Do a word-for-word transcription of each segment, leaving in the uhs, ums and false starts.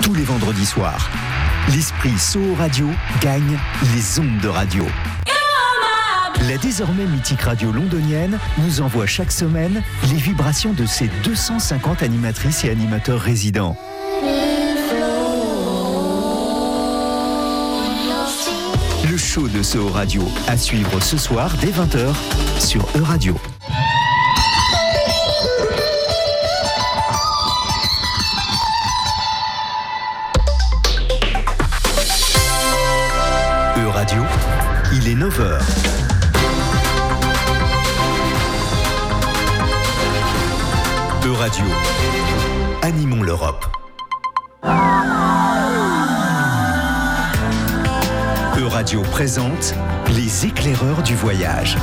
tous les vendredis soirs. L'esprit Soho Radio gagne les ondes de radio. La désormais mythique radio londonienne nous envoie chaque semaine les vibrations de ses deux cent cinquante animatrices et animateurs résidents. Le show de Soho Radio à suivre ce soir dès vingt heures sur E-Radio. E-Radio, il est neuf heures. E-Radio, animons l'Europe. E-Radio présente les éclaireurs du voyage.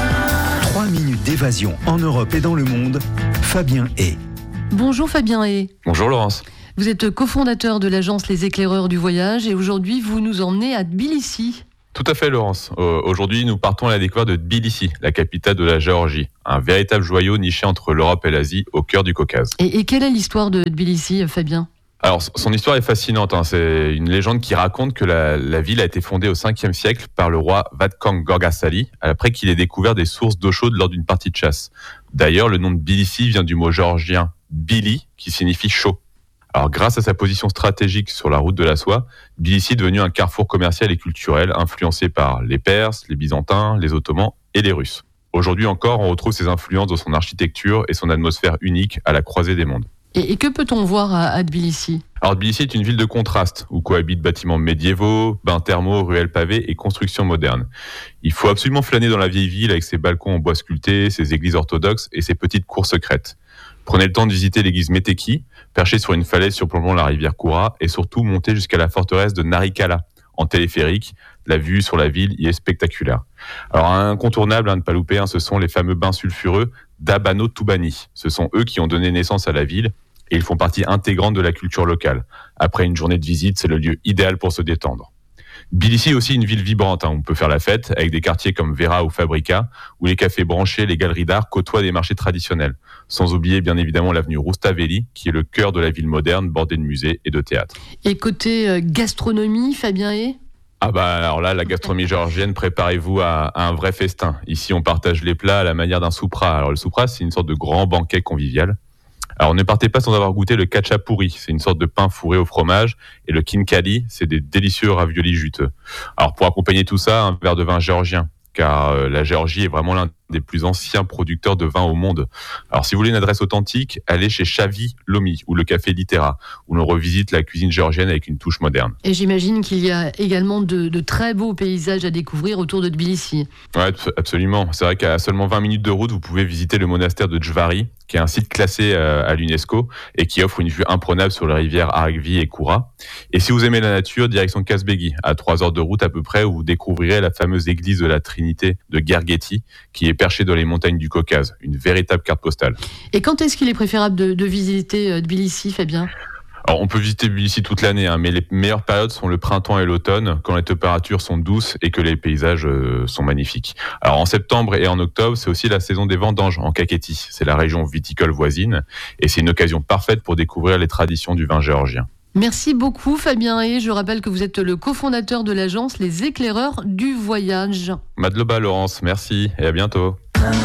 Trois minutes d'évasion en Europe et dans le monde. Fabien Hay. Bonjour Fabien Hay. Bonjour Laurence. Vous êtes cofondateur de l'agence Les Éclaireurs du Voyage et aujourd'hui vous nous emmenez à Tbilissi. Tout à fait Laurence. Euh, aujourd'hui nous partons à la découverte de Tbilissi, la capitale de la Géorgie. Un véritable joyau niché entre l'Europe et l'Asie, au cœur du Caucase. Et, et quelle est l'histoire de Tbilissi, Fabien ? Alors son histoire est fascinante, hein. C'est une légende qui raconte que la, la ville a été fondée au cinquième siècle par le roi Vatkang Gorgasali, après qu'il ait découvert des sources d'eau chaude lors d'une partie de chasse. D'ailleurs le nom de Tbilissi vient du mot géorgien Bili, qui signifie chaud. Alors, grâce à sa position stratégique sur la route de la soie, Tbilissi est devenu un carrefour commercial et culturel influencé par les Perses, les Byzantins, les Ottomans et les Russes. Aujourd'hui encore, on retrouve ses influences dans son architecture et son atmosphère unique à la croisée des mondes. Et, et que peut-on voir à, à Tbilissi ? Alors, Tbilissi est une ville de contraste, où cohabitent bâtiments médiévaux, bains thermaux, ruelles pavées et constructions modernes. Il faut absolument flâner dans la vieille ville avec ses balcons en bois sculptés, ses églises orthodoxes et ses petites cours secrètes. Prenez le temps de visiter l'église Meteki, perchée sur une falaise surplombant la rivière Koura, et surtout monter jusqu'à la forteresse de Narikala. En téléphérique, la vue sur la ville y est spectaculaire. Alors, un incontournable à ne pas louper, hein, ce sont les fameux bains sulfureux d'Abano Toubani. Ce sont eux qui ont donné naissance à la ville, et ils font partie intégrante de la culture locale. Après une journée de visite, c'est le lieu idéal pour se détendre. Tbilissi est aussi une ville vibrante, hein. On peut faire la fête avec des quartiers comme Vera ou Fabrika, où les cafés branchés et les galeries d'art côtoient des marchés traditionnels. Sans oublier bien évidemment l'avenue Roustaveli, qui est le cœur de la ville moderne, bordée de musées et de théâtres. Et côté euh, gastronomie, Fabien Hay ? Ah bah alors là, la gastronomie géorgienne, préparez-vous à, à un vrai festin. Ici, on partage les plats à la manière d'un soupra. Alors le soupra, c'est une sorte de grand banquet convivial. Alors ne partez pas sans avoir goûté le khachapuri, c'est une sorte de pain fourré au fromage, et le khinkali, c'est des délicieux raviolis juteux. Alors pour accompagner tout ça, un verre de vin géorgien, car euh, la Géorgie est vraiment l'un des plus anciens producteurs de vin au monde. Alors si vous voulez une adresse authentique, allez chez Shavi Lomi, ou le café Litera, où l'on revisite la cuisine géorgienne avec une touche moderne. Et j'imagine qu'il y a également de, de très beaux paysages à découvrir autour de Tbilissi. Ouais, absolument. C'est vrai qu'à seulement vingt minutes de route, vous pouvez visiter le monastère de Djvari, qui est un site classé à l'UNESCO et qui offre une vue imprenable sur les rivières Aragvi et Koura. Et si vous aimez la nature, direction Kazbegi, à trois heures de route à peu près, où vous découvrirez la fameuse église de la Trinité de Gergeti, qui est perchée dans les montagnes du Caucase, une véritable carte postale. Et quand est-ce qu'il est préférable de, de visiter Tbilissi, Fabien ? Alors, on peut visiter Tbilissi toute l'année, hein, mais les meilleures périodes sont le printemps et l'automne, quand les températures sont douces et que les paysages euh, sont magnifiques. Alors, en septembre et en octobre, c'est aussi la saison des vendanges en Kakheti. C'est la région viticole voisine, et c'est une occasion parfaite pour découvrir les traditions du vin géorgien. Merci beaucoup Fabien Hay. Je rappelle que vous êtes le cofondateur de l'agence Les Éclaireurs du Voyage. Madloba Laurence, merci et à bientôt.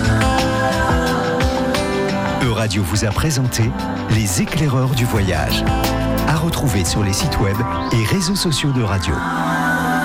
E-Radio vous a présenté Les Éclaireurs du Voyage. À retrouver sur les sites web et réseaux sociaux de radio.